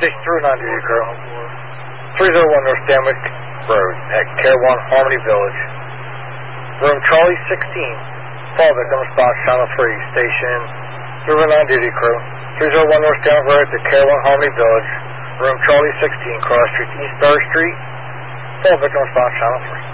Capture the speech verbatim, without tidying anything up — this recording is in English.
Station three nine duty crew. three oh one North Stanwick Road at Care one Harmony Village. Room Charlie sixteen. Fall victim response channel three. Station three oh nine duty crew. three oh one North Stanwick Road at Care one Harmony Village. Room Charlie sixteen. Cross Street East Third Street. Fall victim response channel three.